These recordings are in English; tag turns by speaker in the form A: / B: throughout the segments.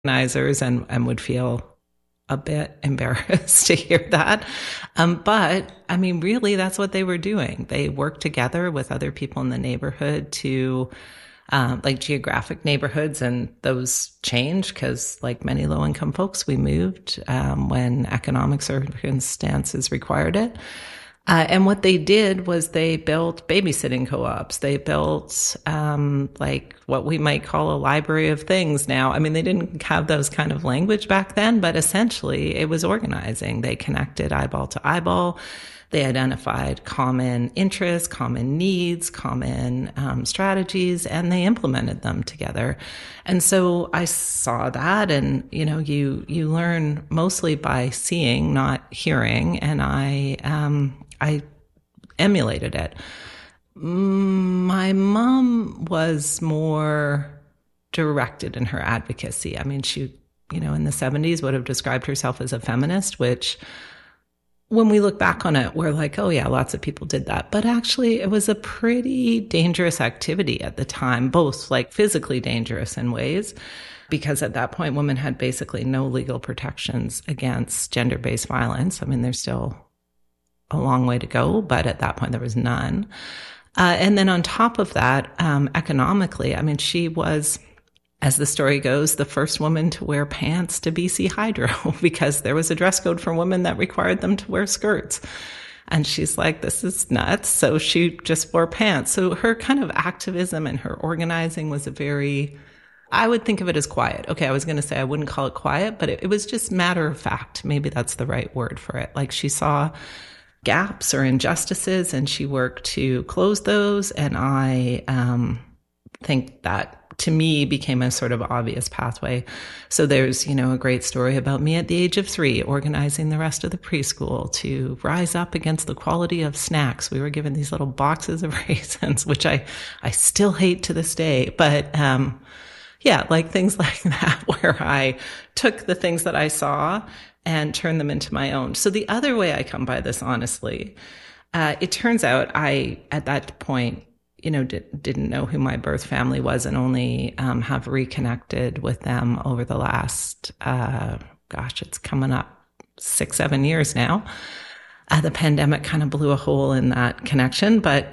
A: organizers and would feel a bit embarrassed to hear that. But I mean, really, that's what they were doing. They worked together with other people in the neighborhood to like geographic neighborhoods, and those changed because, like many low income folks, we moved when economic circumstances required it. And what they did was they built babysitting co-ops. They built like what we might call a library of things now. I mean, they didn't have those kind of language back then, but essentially it was organizing. They connected eyeball to eyeball. They identified common interests, common needs, common strategies, and they implemented them together. And so I saw that, and you learn mostly by seeing, not hearing, and I emulated it. My mom was more directed in her advocacy. I mean, she, in the 70s would have described herself as a feminist, which when we look back on it, we're like, oh yeah, lots of people did that. But actually, it was a pretty dangerous activity at the time, both like physically dangerous in ways, because at that point, women had basically no legal protections against gender-based violence. I mean, there's still a long way to go, but at that point, there was none. And then on top of that, economically, I mean, she was, as the story goes, the first woman to wear pants to BC Hydro because there was a dress code for women that required them to wear skirts. And she's like, this is nuts. So she just wore pants. So her kind of activism and her organizing was I would think of it as quiet. Okay, I was going to say I wouldn't call it quiet, but it was just matter of fact. Maybe that's the right word for it. Like she saw gaps or injustices and she worked to close those. And I think that to me became a sort of obvious pathway. So there's, a great story about me at the age of 3, organizing the rest of the preschool to rise up against the quality of snacks. We were given these little boxes of raisins, which I still hate to this day. But, yeah, like things like that, where I took the things that I saw and turned them into my own. So the other way I come by this, honestly, it turns out I, at that point, didn't know who my birth family was and only have reconnected with them over the last, it's coming up 6-7 years now. The pandemic kind of blew a hole in that connection, but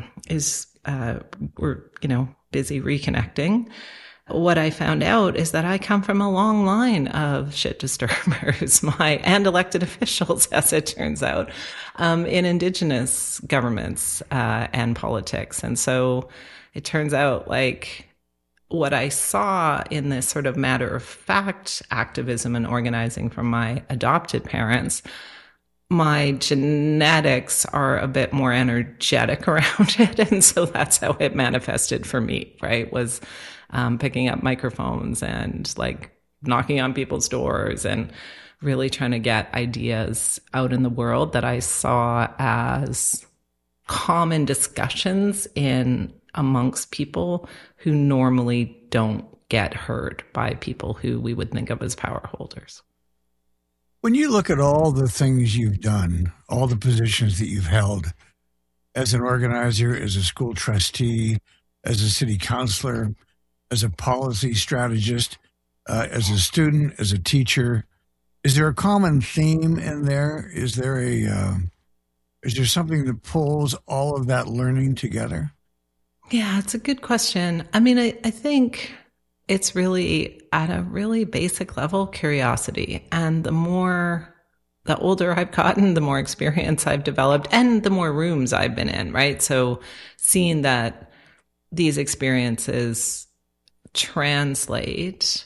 A: we're, busy reconnecting. What I found out is that I come from a long line of shit disturbers, and elected officials, as it turns out, in Indigenous governments and politics. And so it turns out like what I saw in this sort of matter of fact activism and organizing from my adopted parents, my genetics are a bit more energetic around it. And so that's how it manifested for me, right? Was picking up microphones and like knocking on people's doors and really trying to get ideas out in the world that I saw as common discussions amongst people who normally don't get heard by people who we would think of as power holders.
B: When you look at all the things you've done, all the positions that you've held as an organizer, as a school trustee, as a city councilor, as a policy strategist, as a student, as a teacher, is there a common theme in there? Is there something that pulls all of that learning together?
A: Yeah, it's a good question. I mean, I think it's really at a really basic level, curiosity. And the older I've gotten, the more experience I've developed and the more rooms I've been in, right? So seeing that these experiences translate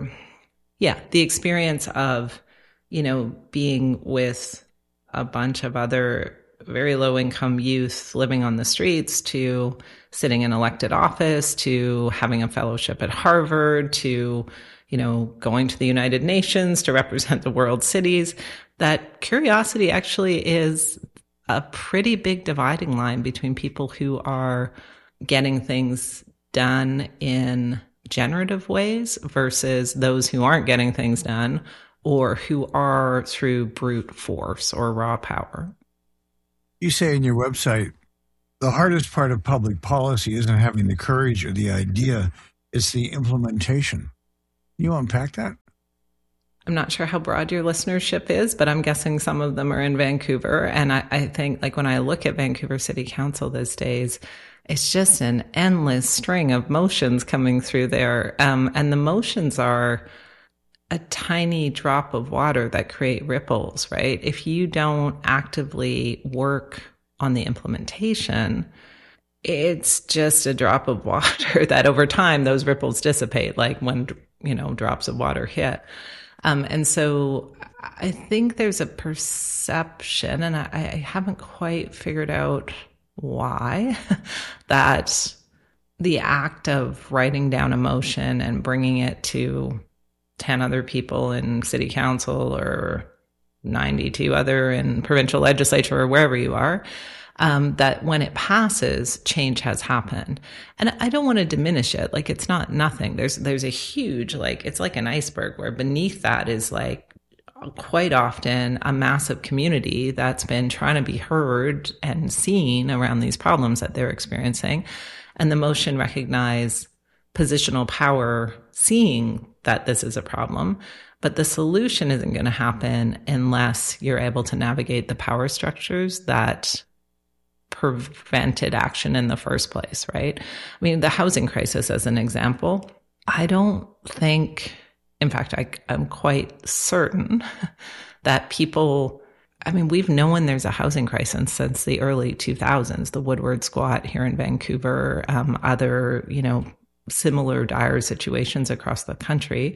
A: the experience of, being with a bunch of other very low income youth living on the streets to sitting in elected office to having a fellowship at Harvard to, going to the United Nations to represent the world cities, that curiosity actually is a pretty big dividing line between people who are getting things done in generative ways versus those who aren't getting things done or who are through brute force or raw power.
B: You say in your website, the hardest part of public policy isn't having the courage or the idea, it's the implementation. You unpack that?
A: I'm not sure how broad your listenership is, but I'm guessing some of them are in Vancouver. And I think, like, when I look at Vancouver City Council these days, it's just an endless string of motions coming through there. And the motions are a tiny drop of water that create ripples, right? If you don't actively work on the implementation, it's just a drop of water that over time those ripples dissipate, like when, drops of water hit. And so I think there's a perception, and I haven't quite figured out why, that the act of writing down a motion and bringing it to 10 other people in city council or 92 other in provincial legislature or wherever you are, that when it passes, change has happened. And I don't want to diminish it. Like, it's not nothing. There's a huge, it's like an iceberg where beneath that is quite often a massive community that's been trying to be heard and seen around these problems that they're experiencing. And the motion recognize positional power seeing that this is a problem. But the solution isn't going to happen unless you're able to navigate the power structures that prevented action in the first place, right? I mean, the housing crisis as an example, I don't think, in fact, I'm quite certain that people, we've known there's a housing crisis since the early 2000s, the Woodward Squat here in Vancouver, other, similar dire situations across the country.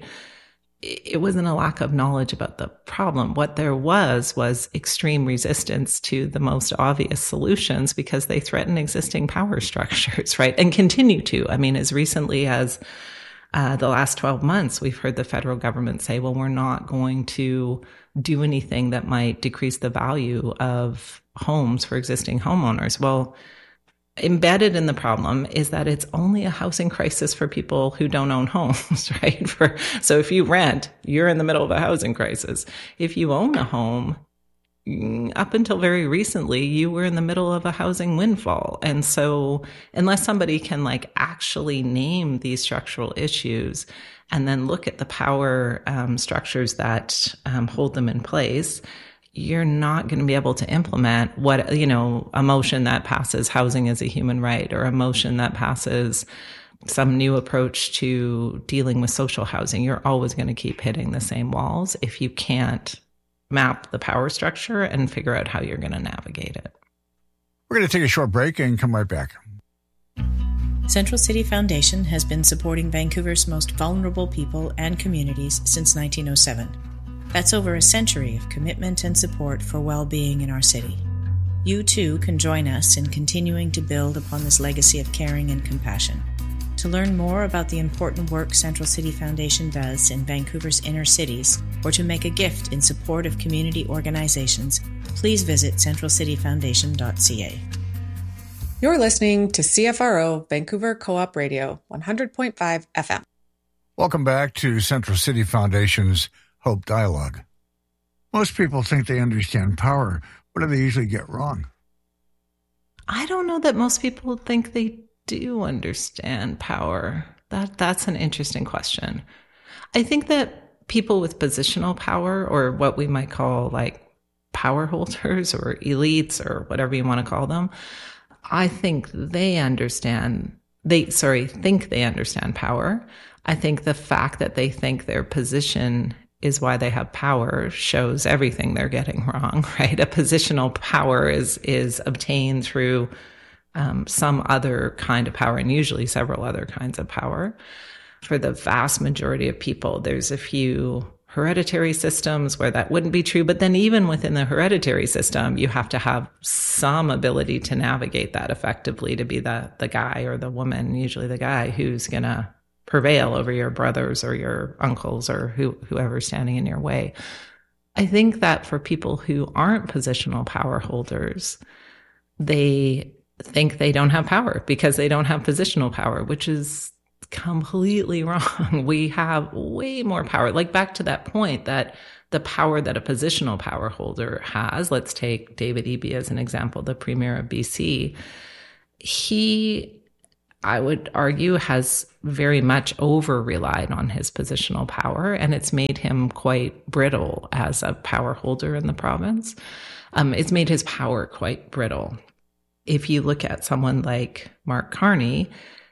A: It wasn't a lack of knowledge about the problem. What there was extreme resistance to the most obvious solutions because they threaten existing power structures, right? And continue to. As recently as the last 12 months, we've heard the federal government say, well, we're not going to do anything that might decrease the value of homes for existing homeowners. Well, embedded in the problem is that it's only a housing crisis for people who don't own homes, right? So if you rent, you're in the middle of a housing crisis. If you own a home, up until very recently, you were in the middle of a housing windfall. And so unless somebody can actually name these structural issues and then look at the power structures that hold them in place, you're not going to be able to implement a motion that passes housing as a human right, or a motion that passes some new approach to dealing with social housing. You're always going to keep hitting the same walls if you can't map the power structure and figure out how you're going to navigate it.
B: We're going to take a short break and come right back.
C: Central City Foundation has been supporting Vancouver's most vulnerable people and communities since 1907. That's over a century of commitment and support for well-being in our city. You too can join us in continuing to build upon this legacy of caring and compassion. To learn more about the important work Central City Foundation does in Vancouver's inner cities, or to make a gift in support of community organizations, please visit centralcityfoundation.ca.
D: You're listening to CFRO Vancouver Co-op Radio, 100.5 FM.
B: Welcome back to Central City Foundation's Hope Dialogue. Most people think they understand power. What do they usually get wrong?
A: I don't know that most people think they do understand power. That's an interesting question. I think that people with positional power, or what we might call power holders or elites or whatever you want to call them, I think think they understand power. I think the fact that they think their position is why they have power shows everything they're getting wrong, right? A positional power is obtained through some other kind of power, and usually several other kinds of power. For the vast majority of people, there's a few hereditary systems where that wouldn't be true. But then even within the hereditary system, you have to have some ability to navigate that effectively, to be the guy or the woman, usually the guy, who's going to prevail over your brothers or your uncles or whoever's standing in your way. I think that for people who aren't positional power holders, they think they don't have power because they don't have positional power, which is completely wrong. We have way more power. Back to that point, that the power that a positional power holder has, let's take David Eby as an example, the Premier of BC. He I would argue, has very much over-relied on his positional power, and it's made him quite brittle as a power holder in the province. It's made his power quite brittle. If you look at someone like Mark Carney,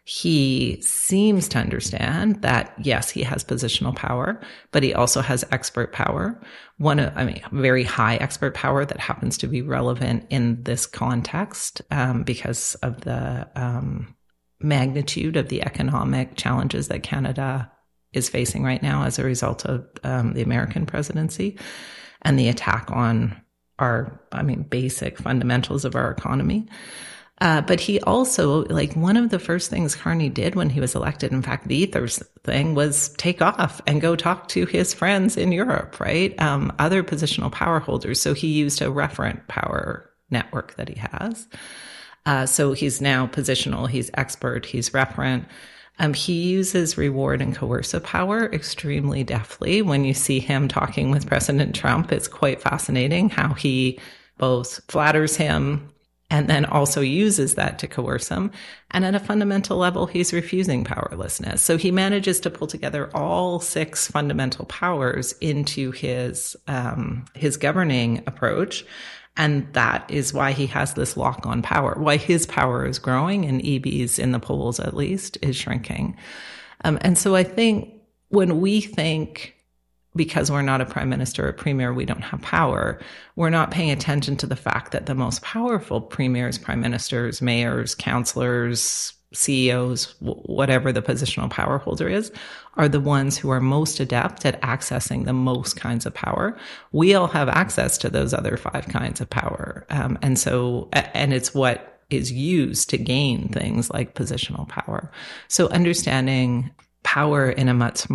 A: he seems to understand that, yes, he has positional power, but he also has expert power. Very high expert power that happens to be relevant in this context because of the magnitude of the economic challenges that Canada is facing right now as a result of the American presidency and the attack on our, basic fundamentals of our economy. But he also, one of the first things Carney did when he was elected, in fact, the ethos thing was take off and go talk to his friends in Europe, right? Other positional power holders. So he used a referent power network that he has. So he's now positional, he's expert, he's referent. He uses reward and coercive power extremely deftly. When you see him talking with President Trump, it's quite fascinating how he both flatters him and then also uses that to coerce him. And at a fundamental level, he's refusing powerlessness. So he manages to pull together all 6 fundamental powers into his governing approach. And that is why he has this lock on power, why his power is growing and EB's, in the polls at least, is shrinking. And so I think when we think, because we're not a prime minister or premier, we don't have power, we're not paying attention to the fact that the most powerful premiers, prime ministers, mayors, councillors, CEOs, whatever the positional power holder is, are the ones who are most adept at accessing the most kinds of power. We all have access to those other 5 kinds of power. And it's what is used to gain things like positional power. So understanding power in a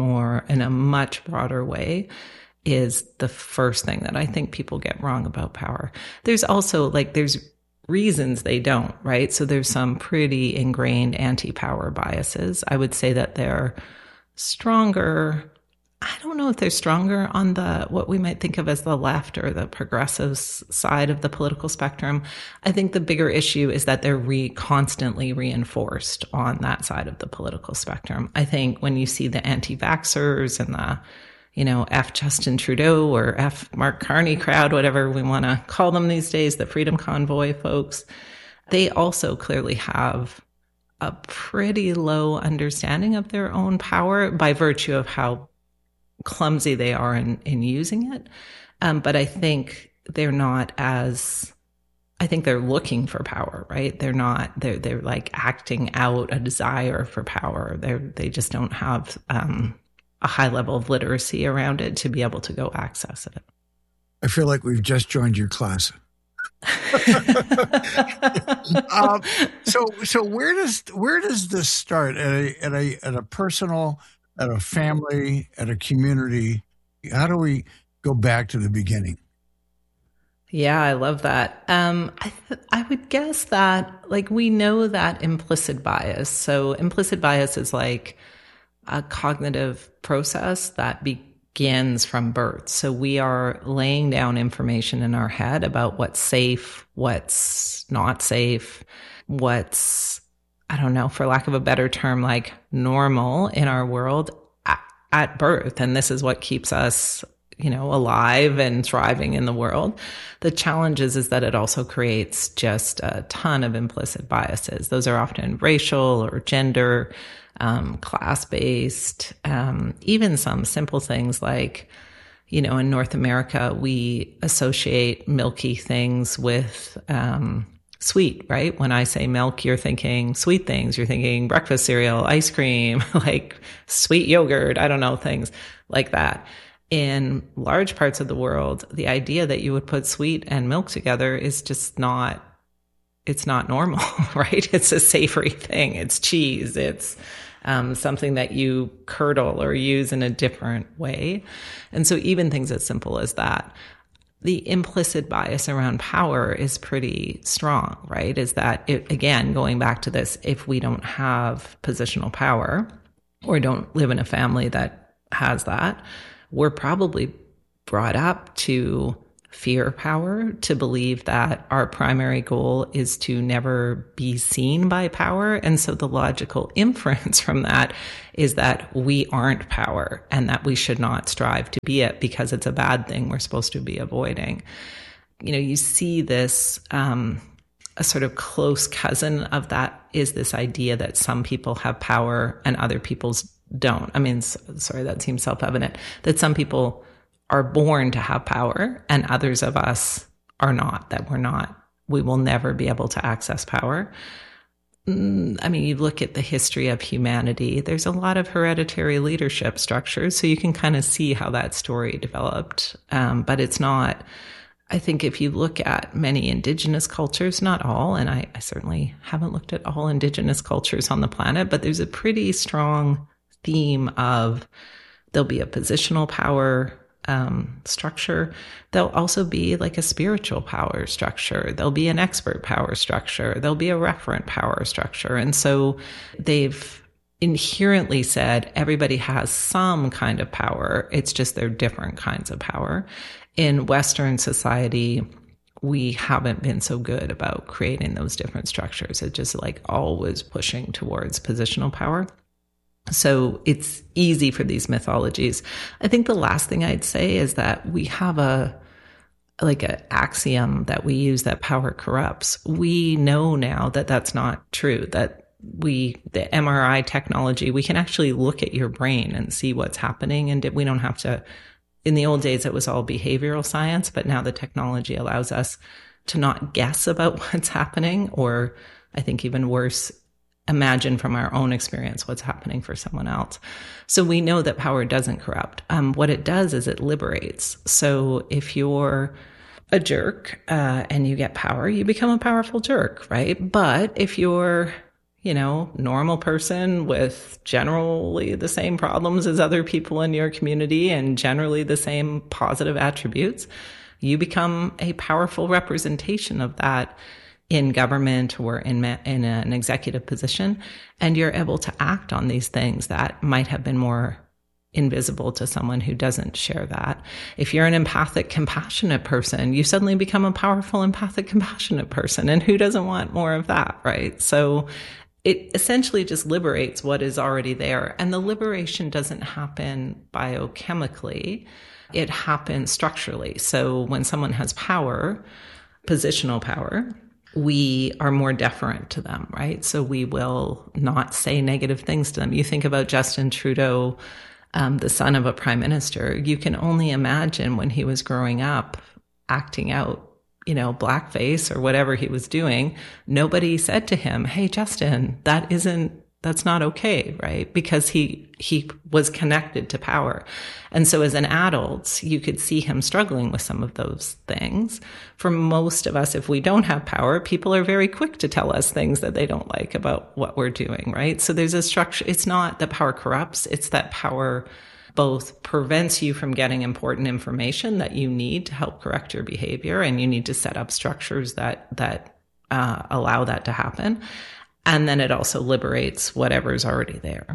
A: much broader way is the first thing that I think people get wrong about power. There's also there's reasons they don't, right? So there's some pretty ingrained anti-power biases. I would say that they're stronger. I don't know if they're stronger on what we might think of as the left or the progressive side of the political spectrum. I think the bigger issue is that they're constantly reinforced on that side of the political spectrum. I think when you see the anti-vaxxers and the, F Justin Trudeau or F Mark Carney crowd, whatever we want to call them these days, the Freedom Convoy folks, they also clearly have a pretty low understanding of their own power by virtue of how clumsy they are in using it. But I think they're looking for power, right? They're acting out a desire for power. They just don't have a high level of literacy around it to be able to go access it.
B: I feel like we've just joined your class. So where does this start at a personal, at a family, at a community? How do we go back to the beginning?
A: Yeah, I love that. I would guess that we know that implicit bias. So implicit bias is like a cognitive process that begins from birth. So we are laying down information in our head about what's safe, what's not safe, what's, I don't know, for lack of a better term, normal in our world at birth. And this is what keeps us, alive and thriving in the world. The challenge is that it also creates just a ton of implicit biases. Those are often racial or gender, class-based, even some simple things like, in North America, we associate milky things with sweet, right? When I say milk, you're thinking sweet things. You're thinking breakfast cereal, ice cream, sweet yogurt, I don't know, things like that. In large parts of the world, the idea that you would put sweet and milk together is just it's not normal, right? It's a savory thing. It's cheese. It's something that you curdle or use in a different way. And so even things as simple as that, the implicit bias around power is pretty strong, right? Is that, again, going back to this, if we don't have positional power or don't live in a family that has that, we're probably brought up to fear power, to believe that our primary goal is to never be seen by power. And so the logical inference from that is that we aren't power and that we should not strive to be it because it's a bad thing we're supposed to be avoiding. You know, you see this, a sort of close cousin of that is this idea that some people have power and other people's don't. I mean, sorry, that seems self-evident, that some people are born to have power and others of us are not, that we will never be able to access power. I mean, you look at the history of humanity, there's a lot of hereditary leadership structures, so you can kind of see how that story developed. But it's not, I think if you look at many indigenous cultures, not all, and I certainly haven't looked at all indigenous cultures on the planet, but there's a pretty strong theme of there'll be a positional power structure. There'll also be like a spiritual power structure. There'll be an expert power structure. There'll be a referent power structure. And so they've inherently said everybody has some kind of power. It's just they're different kinds of power. In Western society, we haven't been so good about creating those different structures. It's just like always pushing towards positional power. So it's easy for these mythologies. I think the last thing I'd say is that we have an axiom that we use that power corrupts. We know now that that's not true, that the MRI technology, we can actually look at your brain and see what's happening. And we don't have to, in the old days, it was all behavioral science, but now the technology allows us to not guess about what's happening, or I think even worse, imagine from our own experience what's happening for someone else. So we know that power doesn't corrupt. What it does is it liberates. So if you're a jerk and you get power, you become a powerful jerk, right? But if you're, normal person with generally the same problems as other people in your community and generally the same positive attributes, you become a powerful representation of that in government or in an executive position, and you're able to act on these things that might have been more invisible to someone who doesn't share that. If you're an empathic, compassionate person, you suddenly become a powerful, empathic, compassionate person, and who doesn't want more of that, right? So it essentially just liberates what is already there, and the liberation doesn't happen biochemically, it happens structurally. So when someone has power, positional power, we are more deferent to them, right? So we will not say negative things to them. You think about Justin Trudeau, the son of a prime minister. You can only imagine when he was growing up, acting out, blackface or whatever he was doing. Nobody said to him, "Hey, Justin, that's not okay," right? Because he was connected to power. And so as an adult, you could see him struggling with some of those things. For most of us, if we don't have power, people are very quick to tell us things that they don't like about what we're doing, right? So there's a structure. It's not that power corrupts. It's that power both prevents you from getting important information that you need to help correct your behavior, and you need to set up structures that allow that to happen. And then it also liberates whatever's already there.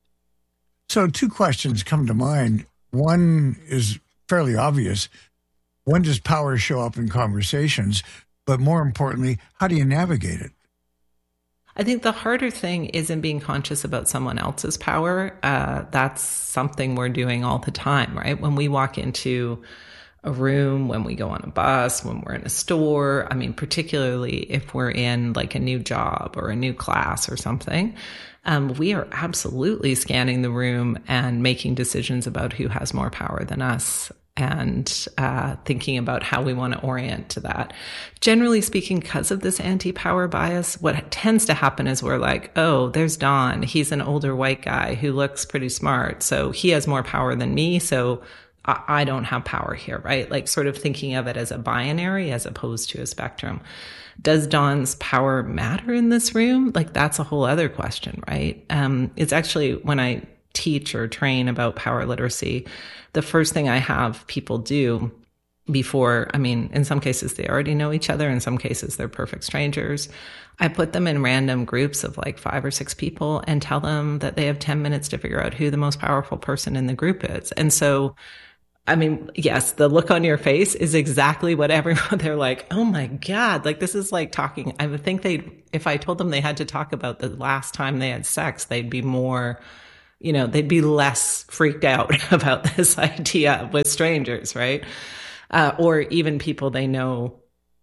B: So 2 questions come to mind. One is fairly obvious. When does power show up in conversations? But more importantly, how do you navigate it?
A: I think the harder thing isn't being conscious about someone else's power. That's something we're doing all the time, right? When we walk into a room, when we go on a bus, when we're in a store, I mean, particularly if we're in like a new job or a new class or something, we are absolutely scanning the room and making decisions about who has more power than us, and thinking about how we want to orient to that. Generally speaking, because of this anti-power bias, what tends to happen is we're like, oh, there's Don. He's an older white guy who looks pretty smart, so he has more power than me, so I don't have power here, right? Like sort of thinking of it as a binary as opposed to a spectrum. Does Don's power matter in this room? Like that's a whole other question, right? It's actually when I teach or train about power literacy, the first thing I have people do before, in some cases they already know each other, in some cases they're perfect strangers. I put them in random groups of like 5 or 6 people and tell them that they have 10 minutes to figure out who the most powerful person in the group is. And so I mean, yes, the look on your face is exactly what everyone, they're like, oh my God, like this is like talking. I would think if I told them they had to talk about the last time they had sex, they'd be more, they'd be less freaked out about this idea with strangers, right? Or even people they know,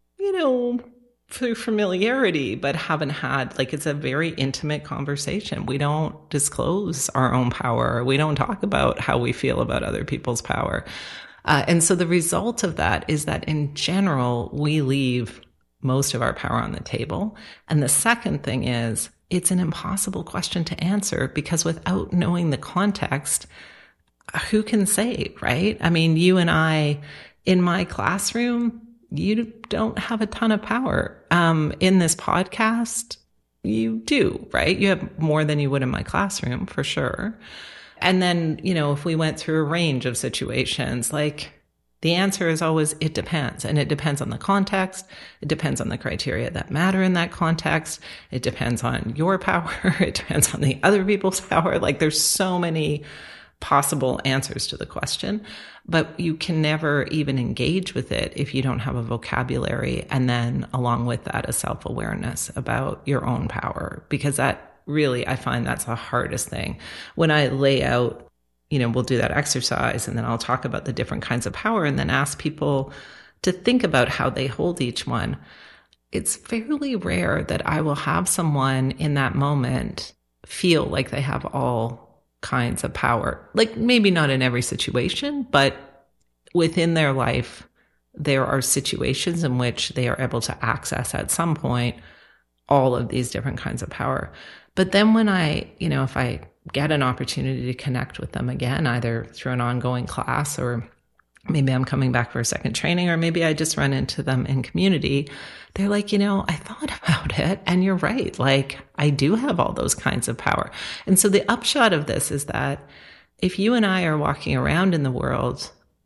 A: through familiarity, but haven't had, like, it's a very intimate conversation. We don't disclose our own power. We don't talk about how we feel about other people's power. And so the result of that is that in general, we leave most of our power on the table. And the second thing is, it's an impossible question to answer because without knowing the context, who can say, right? I mean, you and I, in my classroom, you don't have a ton of power. In this podcast, you do, right? You have more than you would in my classroom, for sure. And then, if we went through a range of situations, like the answer is always, it depends. And it depends on the context. It depends on the criteria that matter in that context. It depends on your power. It depends on the other people's power. Like there's so many possible answers to the question, but you can never even engage with it if you don't have a vocabulary. And then along with that, a self-awareness about your own power, because that really, I find that's the hardest thing. When I lay out, we'll do that exercise and then I'll talk about the different kinds of power and then ask people to think about how they hold each one. It's fairly rare that I will have someone in that moment feel like they have all kinds of power. Like maybe not in every situation, but within their life, there are situations in which they are able to access at some point all of these different kinds of power. But then when if I get an opportunity to connect with them again, either through an ongoing class or maybe I'm coming back for a second training, or maybe I just run into them in community, they're like, I thought about it and you're right. Like I do have all those kinds of power. And so the upshot of this is that if you and I are walking around in the world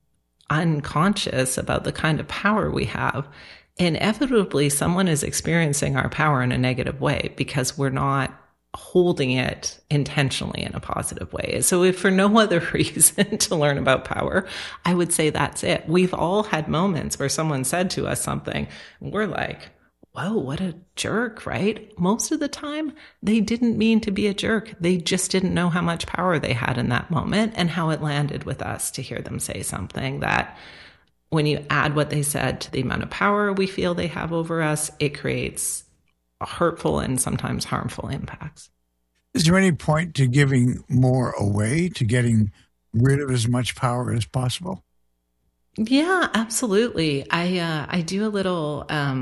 A: unconscious about the kind of power we have, inevitably someone is experiencing our power in a negative way because we're not holding it intentionally in a positive way. So if for no other reason to learn about power, I would say that's it. We've all had moments where someone said to us something, and we're like, whoa, what a jerk, right? Most of the time, they didn't mean to be a jerk. They just didn't know how much power they had in that moment and how it landed with us to hear them say something that when you add what they said to the amount of power we feel they have over us, it creates hurtful and sometimes harmful impacts.
B: Is there any point to giving more away, to getting rid of as much power as possible?
A: Yeah, absolutely. I do a little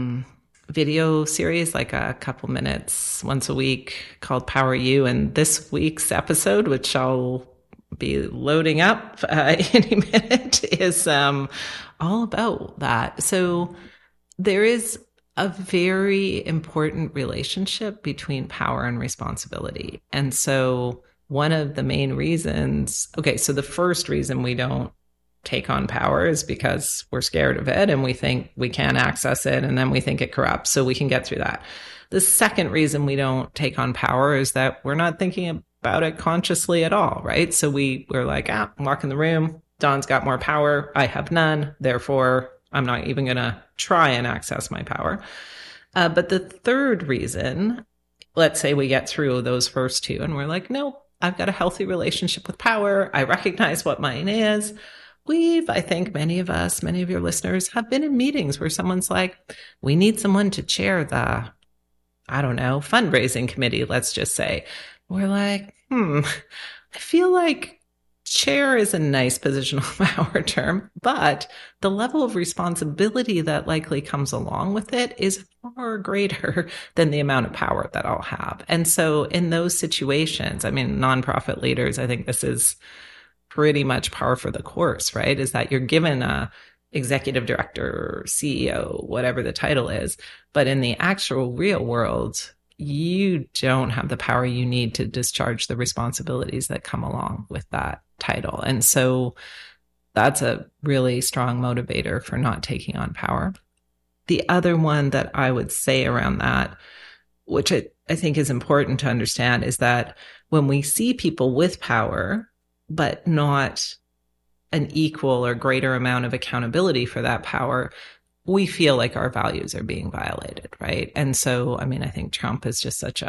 A: video series, like a couple minutes once a week, called Power You. And this week's episode, which I'll be loading up any minute, is all about that. So there is a very important relationship between power and responsibility. And so one of the main reasons, so the first reason we don't take on power is because we're scared of it and we think we can't access it, and then we think it corrupts, so we can get through that. The second reason we don't take on power is that we're not thinking about it consciously at all, right? So we're like, walk in the room, Dawn's got more power, I have none, therefore I'm not even going to try and access my power. But the third reason, let's say we get through those first two and we're like, no, I've got a healthy relationship with power. I recognize what mine is. I think many of us, many of your listeners have been in meetings where someone's like, we need someone to chair the, fundraising committee, let's just say. We're like, I feel like chair is a nice positional power term, but the level of responsibility that likely comes along with it is far greater than the amount of power that I'll have. And so in those situations, nonprofit leaders, I think this is pretty much par for the course, right? Is that you're given a executive director, CEO, whatever the title is, but in the actual real world, you don't have the power you need to discharge the responsibilities that come along with that title. And so that's a really strong motivator for not taking on power. The other one that I would say around that, which I think is important to understand, is that when we see people with power, but not an equal or greater amount of accountability for that power, we feel like our values are being violated, right? And so, I mean, I think Trump is just such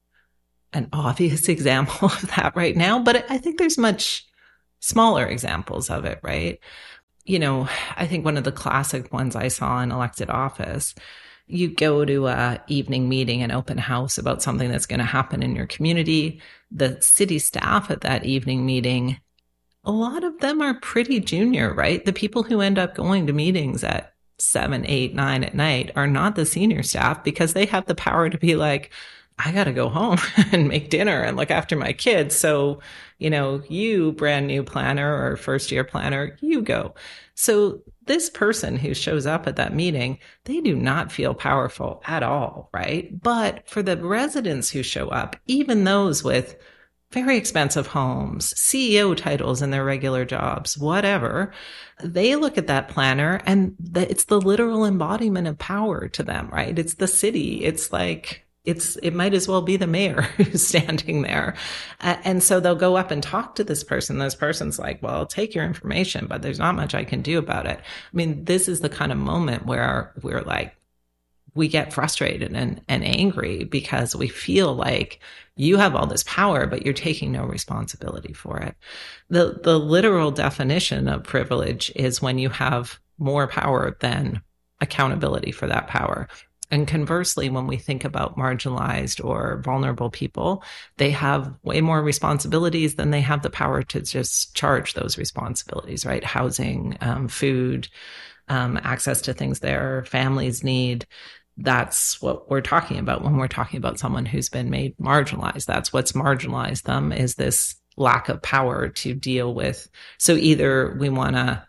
A: an obvious example of that right now, but I think there's much smaller examples of it, right? You know, I think one of the classic ones I saw in elected office, you go to a evening meeting, an open house about something that's going to happen in your community. The city staff at that evening meeting, a lot of them are pretty junior, right? The people who end up going to meetings at 7, 8, 9 at night are not the senior staff, because they have the power to be like, I got to go home and make dinner and look after my kids. So, you know, you brand new planner or first year planner, you go. So this person who shows up at that meeting, they do not feel powerful at all, right? But for the residents who show up, even those with very expensive homes, CEO titles in their regular jobs, whatever, they look at that planner and it's the literal embodiment of power to them, right? It's the city. It's like, it might as well be the mayor who's standing there. And so they'll go up and talk to this person. This person's like, well, I'll take your information, but there's not much I can do about it. I mean, this is the kind of moment where we're like, we get frustrated and angry because we feel like you have all this power, but you're taking no responsibility for it. The literal definition of privilege is when you have more power than accountability for that power. And conversely, when we think about marginalized or vulnerable people, they have way more responsibilities than they have the power to just charge those responsibilities, right? Housing, food, access to things their families need. That's what we're talking about when we're talking about someone who's been made marginalized. That's what's marginalized them, is this lack of power to deal with. So either we want to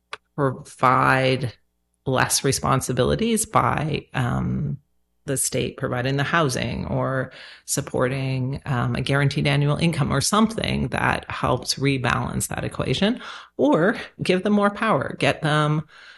A: provide less responsibilities by the state providing the housing or supporting a guaranteed annual income or something that helps rebalance that equation, or give them more power, get them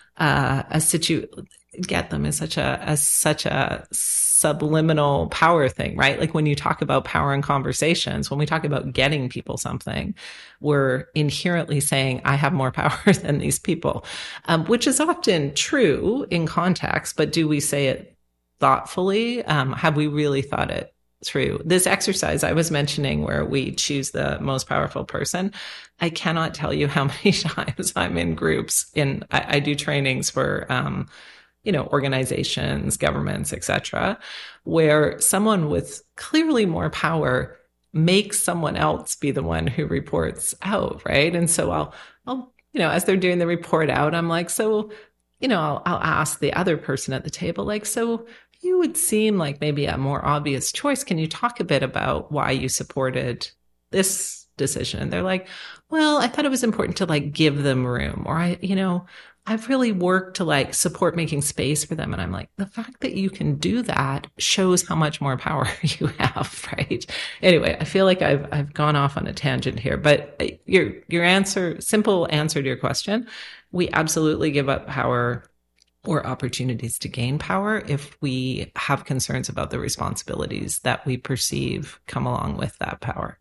A: get them is such a subliminal power thing, right? Like when you talk about power in conversations, when we talk about getting people something, we're inherently saying, I have more power than these people, which is often true in context, but do we say it thoughtfully? Have we really thought it through? This exercise I was mentioning where we choose the most powerful person, I cannot tell you how many times I'm in groups I do trainings for, organizations, governments, etc., where someone with clearly more power makes someone else be the one who reports out, right? And so I'll as they're doing the report out, I'm like, so, I'll ask the other person at the table, like, so you would seem like maybe a more obvious choice. Can you talk a bit about why you supported this decision? And they're like, well, I thought it was important to give them room, or I've really worked to support making space for them. And I'm like, the fact that you can do that shows how much more power you have, right? Anyway, I feel like I've gone off on a tangent here, but your simple answer to your question, we absolutely give up power or opportunities to gain power if we have concerns about the responsibilities that we perceive come along with that power.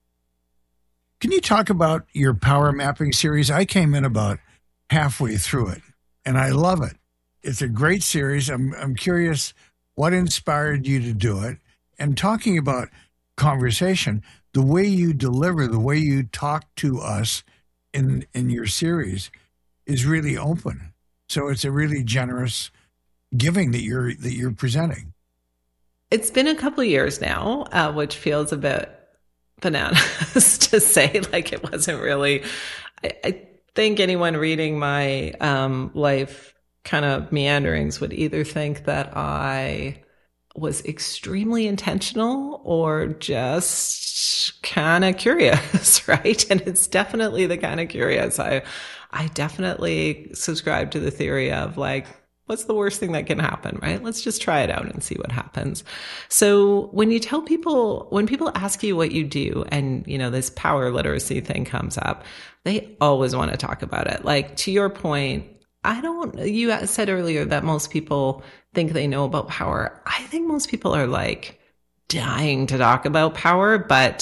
B: Can you talk about your power mapping series? I came in about halfway through it, and I love it. It's a great series. I'm curious what inspired you to do it. And talking about conversation, the way you deliver, the way you talk to us in your series is really open. So it's a really generous giving that you're presenting.
A: It's been a couple of years now, which feels a bit bananas to say. It wasn't really. I think anyone reading my life kind of meanderings would either think that I was extremely intentional or just kind of curious, right? And it's definitely the kind of curious. I definitely subscribe to the theory of what's the worst thing that can happen, right? Let's just try it out and see what happens. So when people ask you what you do and, this power literacy thing comes up, they always want to talk about it. To your point, you said earlier that most people think they know about power. I think most people are dying to talk about power, but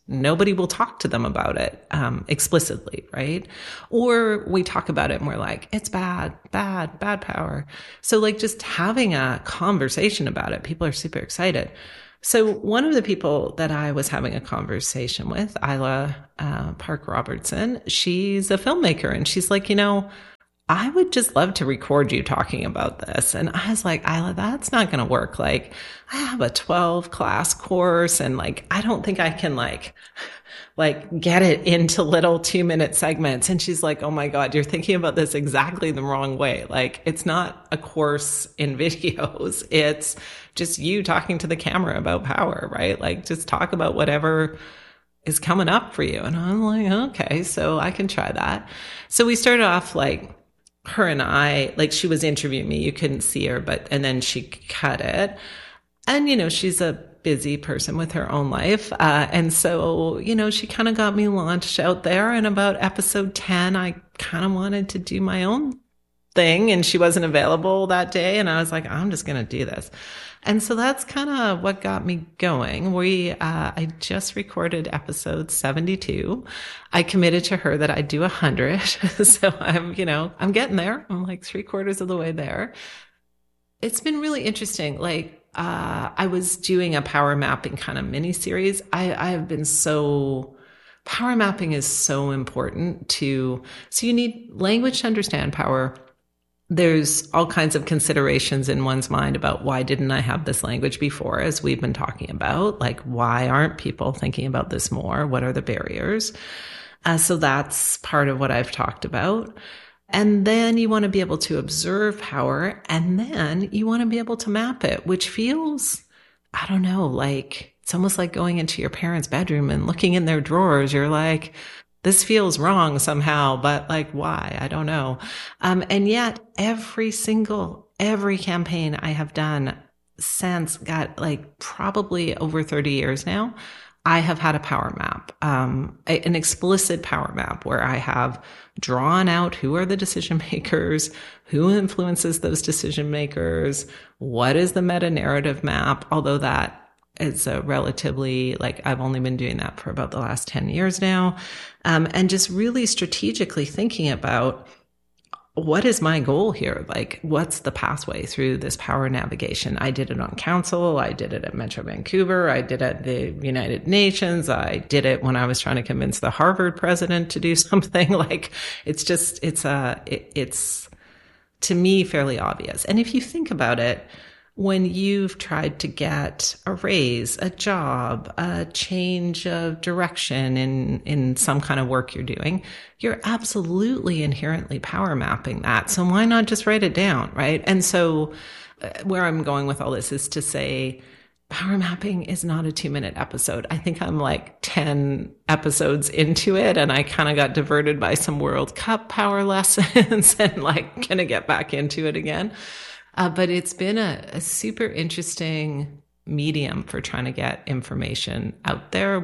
A: nobody will talk to them about it explicitly, right? Or we talk about it and we're like, it's bad power. So like just having a conversation about it, people are super excited. So one of the people that I was having a conversation with, Isla Park Robertson, she's a filmmaker, and she's like, I would just love to record you talking about this. And I was like, Isla, that's not going to work. Like, I have a 12 class course, and like, I don't think I can like get it into little 2-minute segments. And she's like, oh my God, you're thinking about this exactly the wrong way. Like, it's not a course in videos. It's just you talking to the camera about power, right? Like, just talk about whatever is coming up for you. And I'm like, okay, so I can try that. So we started off like, her and I, like, she was interviewing me. You couldn't see her, and then she cut it. And, she's a busy person with her own life. And so, she kind of got me launched out there. And about episode 10, I kind of wanted to do my own thing, and she wasn't available that day. And I was like, I'm just going to do this. And so that's kind of what got me going. I just recorded episode 72. I committed to her that I'd do 100. So I'm getting there. I'm like 3/4 of the way there. It's been really interesting. Like, I was doing a power mapping kind of mini series. Power mapping is so important so you need language to understand power. There's all kinds of considerations in one's mind about why didn't I have this language before, as we've been talking about, like, why aren't people thinking about this more? What are the barriers? So that's part of what I've talked about. And then you want to be able to observe power, and then you want to be able to map it, which feels, I don't know, like it's almost like going into your parents' bedroom and looking in their drawers. You're like, this feels wrong somehow, but like, why? I don't know. And yet every campaign I have done since, got like probably over 30 years now, I have had a power map, an explicit power map where I have drawn out who are the decision makers, who influences those decision makers, what is the meta narrative map, although that it's a relatively, like, I've only been doing that for about the last 10 years now. And just really strategically thinking about what is my goal here? Like, what's the pathway through this power navigation? I did it on council. I did it at Metro Vancouver. I did it at the United Nations. I did it when I was trying to convince the Harvard president to do something. Like, it's to me fairly obvious. And if you think about it, when you've tried to get a raise, a job, a change of direction in some kind of work you're doing, you're absolutely inherently power mapping that. So why not just write it down, right? And so where I'm going with all this is to say power mapping is not a 2-minute episode. I think I'm like 10 episodes into it, and I kind of got diverted by some World Cup power lessons and like gonna get back into it again. But it's been a super interesting medium for trying to get information out there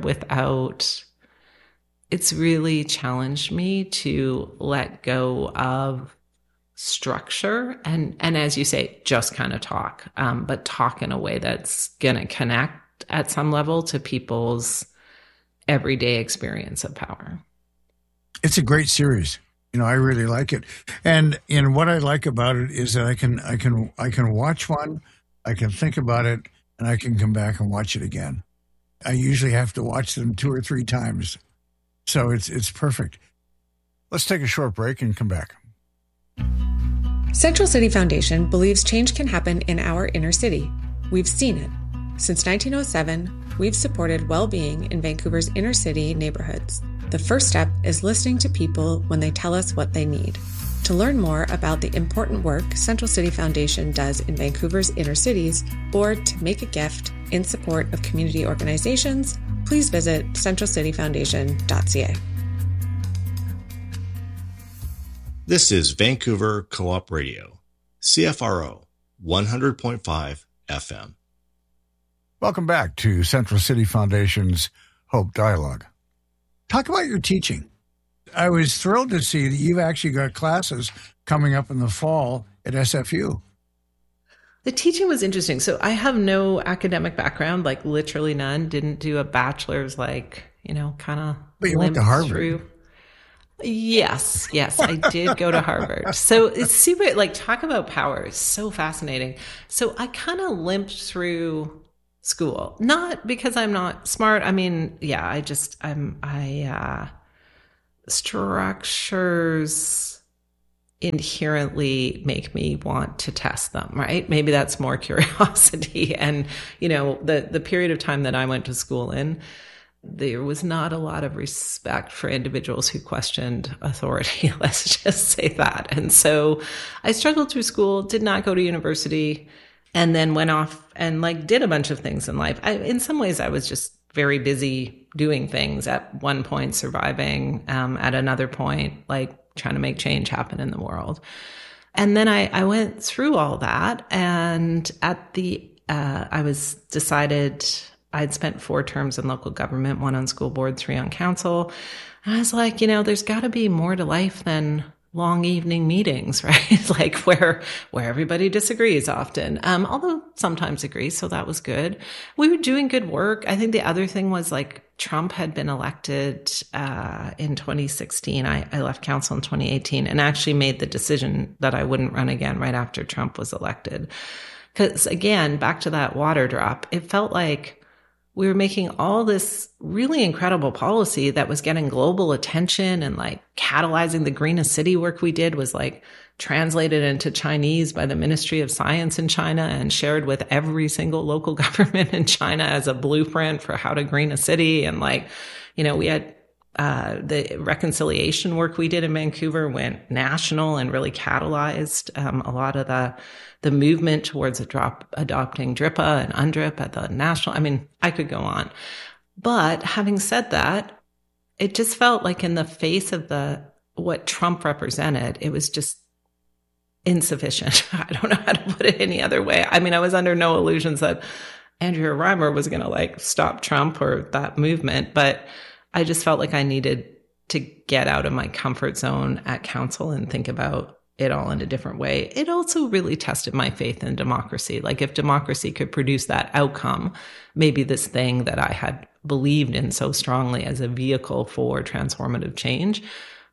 A: it's really challenged me to let go of structure and as you say, just kind of talk, but talk in a way that's going to connect at some level to people's everyday experience of power.
B: It's a great series. I really like it. And what I like about it is that I can watch one, I can think about it, and I can come back and watch it again. I usually have to watch them 2 or 3 times. So it's perfect. Let's take a short break and come back.
D: Central City Foundation believes change can happen in our inner city. We've seen it. Since 1907, we've supported well-being in Vancouver's inner city neighborhoods. The first step is listening to people when they tell us what they need. To learn more about the important work Central City Foundation does in Vancouver's inner cities, or to make a gift in support of community organizations, please visit centralcityfoundation.ca.
E: This is Vancouver Co-op Radio, CFRO 100.5 FM.
B: Welcome back to Central City Foundation's Hope Dialogue. Talk about your teaching. I was thrilled to see that you've actually got classes coming up in the fall at SFU.
A: The teaching was interesting. So I have no academic background, like literally none. Didn't do a bachelor's like kind of
B: But you went to Harvard.
A: through. Yes, I did go to Harvard. So it's super, like, talk about power. It's so fascinating. So I kind of limped through school, not because I'm not smart. I mean, yeah, structures inherently make me want to test them, right? Maybe that's more curiosity. And, the period of time that I went to school in, there was not a lot of respect for individuals who questioned authority. Let's just say that. And so I struggled through school, did not go to university, and then went off and did a bunch of things in life. In some ways, I was just very busy doing things. At one point, surviving, at another point, trying to make change happen in the world. And then I went through all that, and I'd spent 4 terms in local government, 1 on school board, 3 on council. And I was like, there's got to be more to life than long evening meetings, right? where everybody disagrees often, although sometimes agrees. So that was good. We were doing good work. I think the other thing was Trump had been elected in 2016. I left council in 2018 and actually made the decision that I wouldn't run again right after Trump was elected. Because again, back to that water drop, it felt like we were making all this really incredible policy that was getting global attention, and catalyzing the greenest city work we did was translated into Chinese by the Ministry of Science in China and shared with every single local government in China as a blueprint for how to green a city. And we had the reconciliation work we did in Vancouver went national and really catalyzed a lot of the movement towards adopting DRIPA and UNDRIP at the national. I mean, I could go on. But having said that, it just felt like in the face of what Trump represented, it was just insufficient. I don't know how to put it any other way. I mean, I was under no illusions that Andrea Reimer was going to stop Trump or that movement, but I just felt like I needed to get out of my comfort zone at council and think about it all in a different way. It also really tested my faith in democracy. If democracy could produce that outcome, maybe this thing that I had believed in so strongly as a vehicle for transformative change,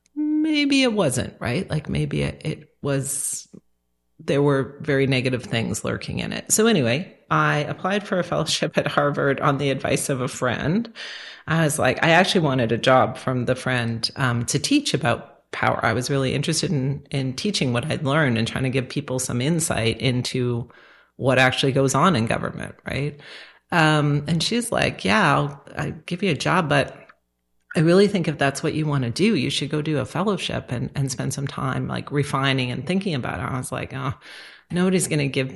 A: maybe it wasn't, right? Maybe it was, there were very negative things lurking in it. So anyway, I applied for a fellowship at Harvard on the advice of a friend. I was I actually wanted a job from the friend to teach about power. I was really interested in teaching what I'd learned and trying to give people some insight into what actually goes on in government, right? And she's like, yeah, I'll give you a job, but I really think if that's what you want to do, you should go do a fellowship and spend some time refining and thinking about it. I was like, oh, nobody's going to give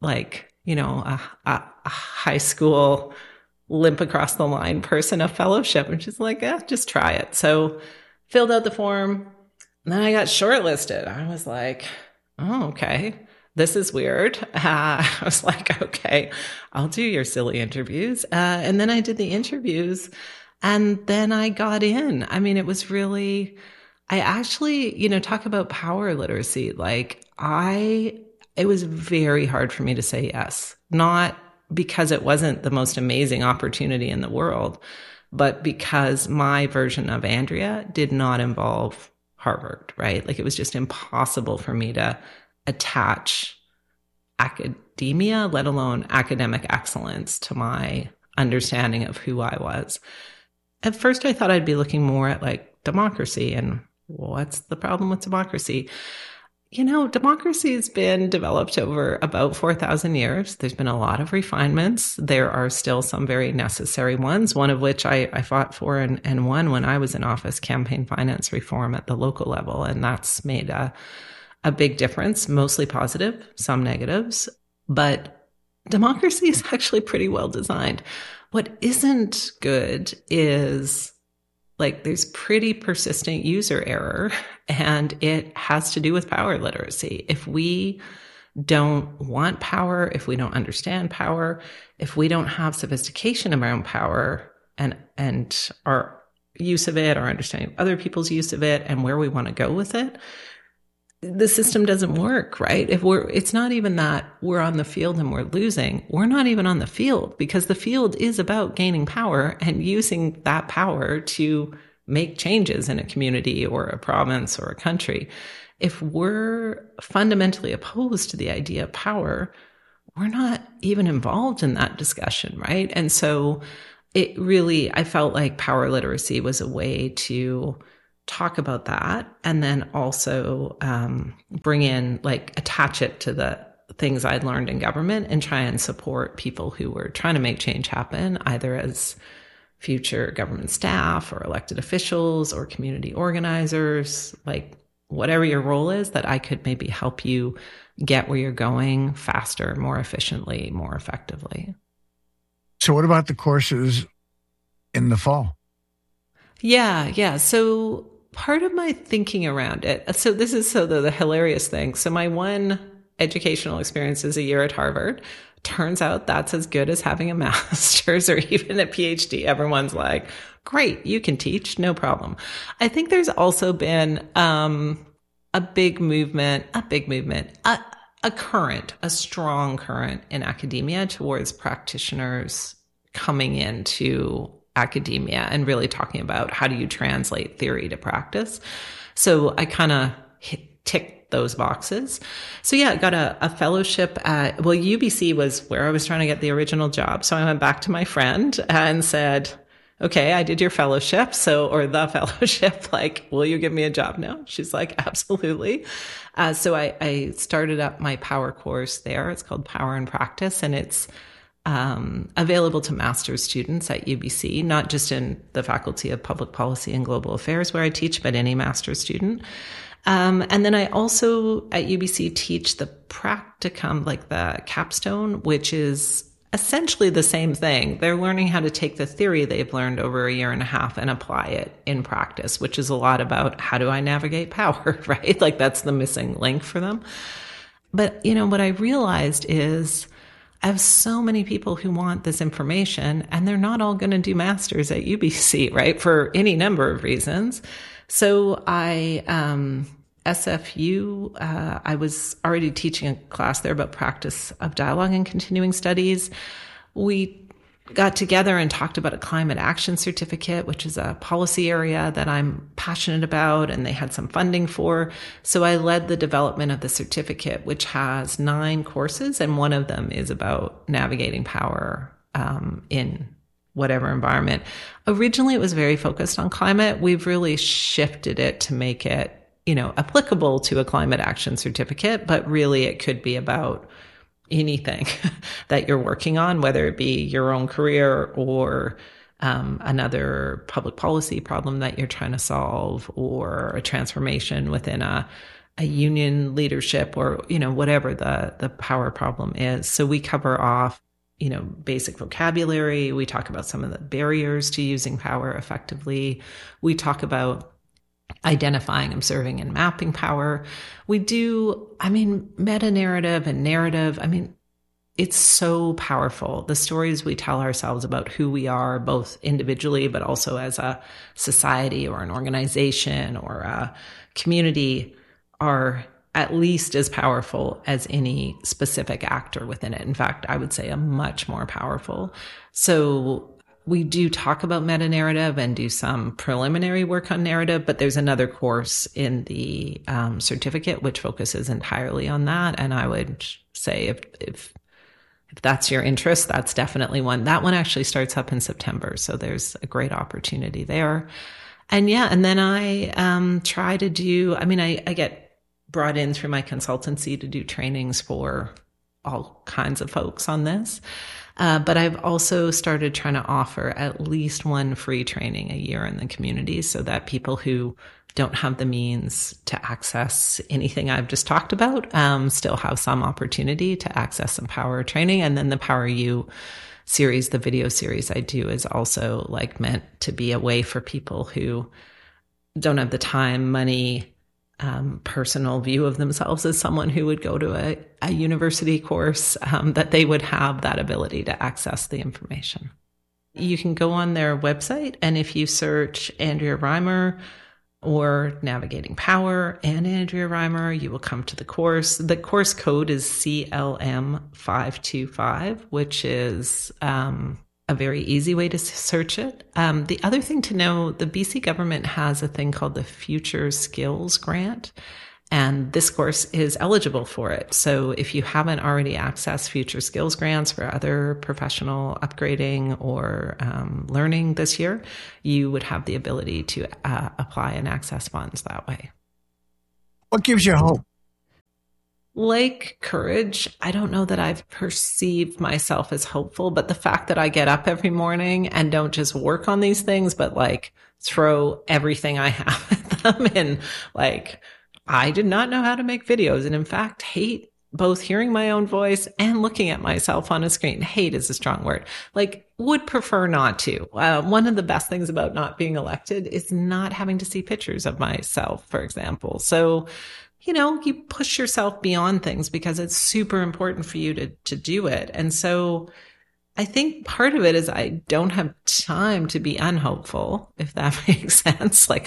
A: a high school limp across the line person a fellowship. And she's like, just try it. So filled out the form. And then I got shortlisted. I was like, oh, okay, this is weird. I was like, okay, I'll do your silly interviews. And then I did the interviews and then I got in. I mean, it was really, I actually, talk about power literacy. It was very hard for me to say yes, not because it wasn't the most amazing opportunity in the world, but because my version of Andrea did not involve Harvard, right? It was just impossible for me to attach academia, let alone academic excellence, to my understanding of who I was. At first, I thought I'd be looking more at democracy and what's the problem with democracy? Democracy has been developed over about 4,000 years. There's been a lot of refinements. There are still some very necessary ones, one of which I fought for and won when I was in office, campaign finance reform at the local level. And that's made a big difference, mostly positive, some negatives. But democracy is actually pretty well designed. What isn't good is there's pretty persistent user error, and it has to do with power literacy. If we don't want power, if we don't understand power, if we don't have sophistication around power and our use of it, our understanding of other people's use of it and where we want to go with it, the system doesn't work, right? It's not even that we're on the field and we're losing. We're not even on the field, because the field is about gaining power and using that power to make changes in a community or a province or a country. If we're fundamentally opposed to the idea of power, we're not even involved in that discussion, right? And so I felt like power literacy was a way to talk about that, and then also attach it to the things I'd learned in government and try and support people who were trying to make change happen, either as future government staff or elected officials or community organizers, like whatever your role is, that I could maybe help you get where you're going faster, more efficiently, more effectively.
B: So what about the courses in the fall?
A: Yeah. So part of my thinking around it, so this is the hilarious thing. So my one educational experience is a year at Harvard. Turns out that's as good as having a master's or even a PhD. Everyone's like, great, you can teach, no problem. I think there's also been a strong current in academia towards practitioners coming into academia and really talking about how do you translate theory to practice. So I kind of ticked those boxes. So yeah, I got a fellowship at, UBC was where I was trying to get the original job. So I went back to my friend and said, okay, I did your fellowship. Or the fellowship, like, will you give me a job now? She's like, absolutely. So I started up my power course there. It's called Power in Practice, and it's available to master's students at UBC, not just in the Faculty of Public Policy and Global Affairs where I teach, but any master's student. And then I also at UBC teach the practicum, like the capstone, which is essentially the same thing. They're learning how to take the theory they've learned over a year and a half and apply it in practice, which is a lot about how do I navigate power, right? Like that's the missing link for them. But, what I realized is I have so many people who want this information, and they're not all going to do masters at UBC, right? For any number of reasons. So SFU, I was already teaching a class there about practice of dialogue and continuing studies. We got together and talked about a climate action certificate, which is a policy area that I'm passionate about, and they had some funding for. So I led the development of the certificate, which has 9 courses, and one of them is about navigating power in whatever environment. Originally, it was very focused on climate. We've really shifted it to make it, applicable to a climate action certificate, but really it could be about anything that you're working on, whether it be your own career or another public policy problem that you're trying to solve, or a transformation within a union leadership, or, whatever the power problem is. So we cover off, basic vocabulary. We talk about some of the barriers to using power effectively. We talk about identifying, observing, and mapping power. We do, meta-narrative and narrative. It's so powerful. The stories we tell ourselves about who we are, both individually, but also as a society or an organization or a community, are at least as powerful as any specific actor within it. In fact, I would say a much more powerful. So we do talk about meta-narrative and do some preliminary work on narrative, but there's another course in the certificate which focuses entirely on that. And I would say if that's your interest, that's definitely one. That one actually starts up in September, so there's a great opportunity there. And then I try to do, I get brought in through my consultancy to do trainings for all kinds of folks on this. But I've also started trying to offer at least one free training a year in the community, so that people who don't have the means to access anything I've just talked about still have some opportunity to access some power training. And then the Power U series, the video series I do, is also meant to be a way for people who don't have the time, money, personal view of themselves as someone who would go to a university course, that they would have that ability to access the information. You can go on their website, and if you search Andrea Reimer or Navigating Power and Andrea Reimer, you will come to the course. The course code is CLM525, which is a very easy way to search it. The other thing to know, the BC government has a thing called the Future Skills Grant, and this course is eligible for it. So if you haven't already accessed Future Skills Grants for other professional upgrading or learning this year, you would have the ability to apply and access funds that way.
B: What gives you hope?
A: Like courage, I don't know that I've perceived myself as hopeful, but the fact that I get up every morning and don't just work on these things, but like throw everything I have at them, and like, I did not know how to make videos, and in fact, hate both hearing my own voice and looking at myself on a screen. Hate is a strong word. Like, would prefer not to. One of the best things about not being elected is not having to see pictures of myself, for example. So, you push yourself beyond things because it's super important for you to do it. And so I think part of it is I don't have time to be unhopeful, if that makes sense. Like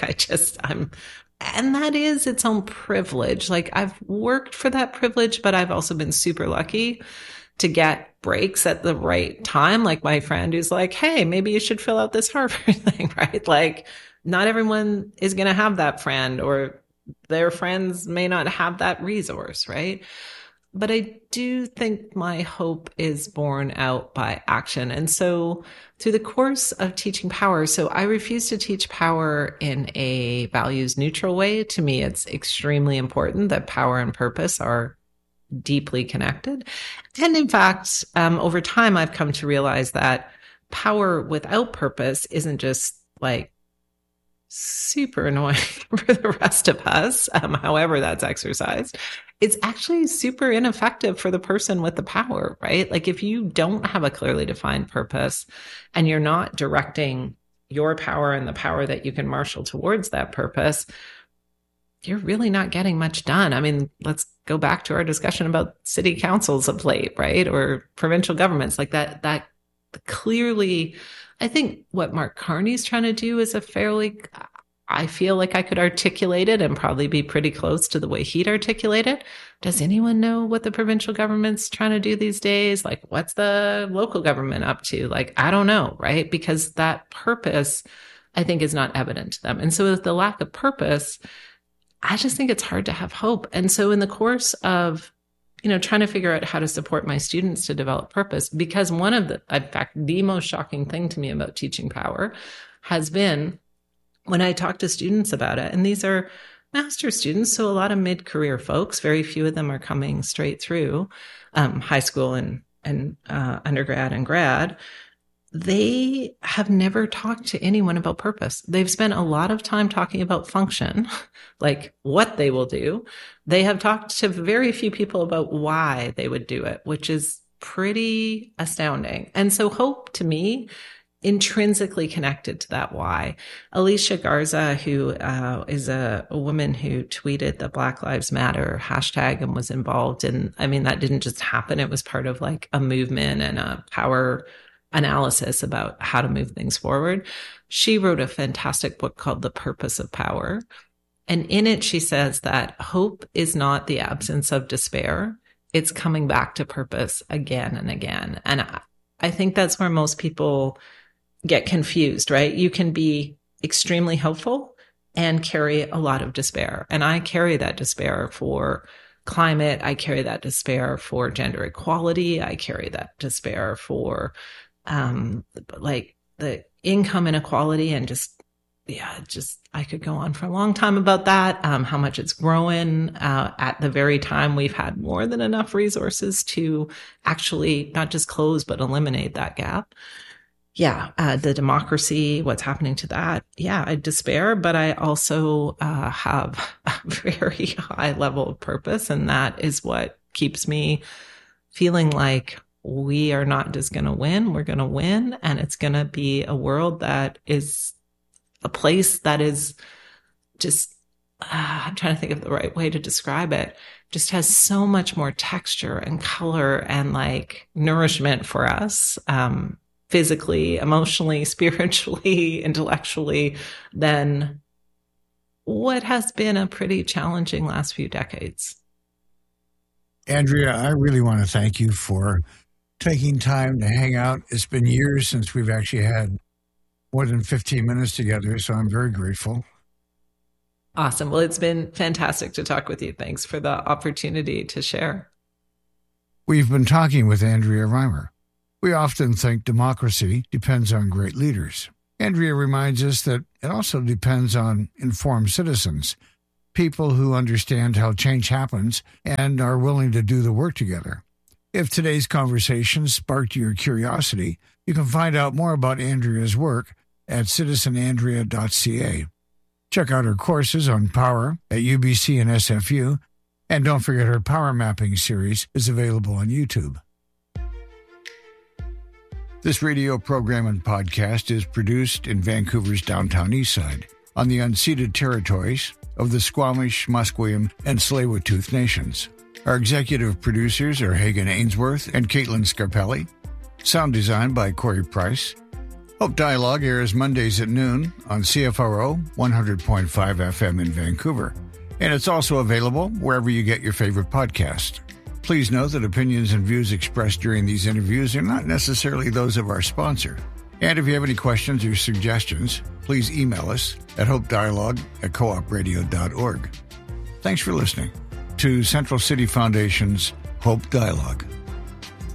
A: and that is its own privilege. Like, I've worked for that privilege, but I've also been super lucky to get breaks at the right time. Like my friend who's like, hey, maybe you should fill out this Harvard thing, right? Like, not everyone is going to have that friend, or their friends may not have that resource, right? But I do think my hope is borne out by action. And so through the course of teaching power, so I refuse to teach power in a values neutral way. To me, it's extremely important that power and purpose are deeply connected. And in fact, over time, I've come to realize that power without purpose isn't just like super annoying for the rest of us, however that's exercised. It's actually super ineffective for the person with the power, right? Like, if you don't have a clearly defined purpose and you're not directing your power and the power that you can marshal towards that purpose, you're really not getting much done. I mean, let's go back to our discussion about city councils of late, right? Or provincial governments. Like that clearly, I think what Mark Carney's trying to do is I feel like I could articulate it and probably be pretty close to the way he'd articulate it. Does anyone know what the provincial government's trying to do these days? Like, what's the local government up to? Like, I don't know, right? Because that purpose, I think, is not evident to them. And so with the lack of purpose, I just think it's hard to have hope. And so in the course of, trying to figure out how to support my students to develop purpose, because one of the most shocking thing to me about teaching power has been when I talk to students about it, and these are master's students, so a lot of mid-career folks, very few of them are coming straight through high school and undergrad and grad. They have never talked to anyone about purpose. They've spent a lot of time talking about function, like what they will do. They have talked to very few people about why they would do it, which is pretty astounding. And so hope, to me, intrinsically connected to that why. Alicia Garza, who is a woman who tweeted the Black Lives Matter hashtag and was involved in, that didn't just happen. It was part of like a movement and a power analysis about how to move things forward. She wrote a fantastic book called The Purpose of Power. And in it, she says that hope is not the absence of despair. It's coming back to purpose again and again. And I think that's where most people get confused, right? You can be extremely hopeful and carry a lot of despair. And I carry that despair for climate. I carry that despair for gender equality. I carry that despair for like the income inequality, and I could go on for a long time about that, how much it's growing at the very time we've had more than enough resources to actually not just close, but eliminate that gap. The democracy, what's happening to that. I despair, but I also have a very high level of purpose. And that is what keeps me feeling like we are not just going to win, we're going to win. And it's going to be a world that is a place that is just, I'm trying to think of the right way to describe it, just has so much more texture and color and like nourishment for us. Physically, emotionally, spiritually, intellectually, than what has been a pretty challenging last few decades.
B: Andrea, I really want to thank you for taking time to hang out. It's been years since we've actually had more than 15 minutes together, so I'm very grateful.
A: Awesome. Well, it's been fantastic to talk with you. Thanks for the opportunity to share.
B: We've been talking with Andrea Reimer. We often think democracy depends on great leaders. Andrea reminds us that it also depends on informed citizens, people who understand how change happens and are willing to do the work together. If today's conversation sparked your curiosity, you can find out more about Andrea's work at citizenandrea.ca. Check out her courses on power at UBC and SFU, and don't forget her power mapping series is available on YouTube. This radio program and podcast is produced in Vancouver's downtown Eastside on the unceded territories of the Squamish, Musqueam, and Tsleil-Waututh nations. Our executive producers are Hagan Ainsworth and Caitlin Scarpelli. Sound design by Corey Price. Hope Dialogue airs Mondays at noon on CFRO 100.5 FM in Vancouver. And it's also available wherever you get your favorite podcast. Please note that opinions and views expressed during these interviews are not necessarily those of our sponsor. And if you have any questions or suggestions, please email us at hopedialogue@coopradio.org. Thanks for listening to Central City Foundation's Hope Dialogue.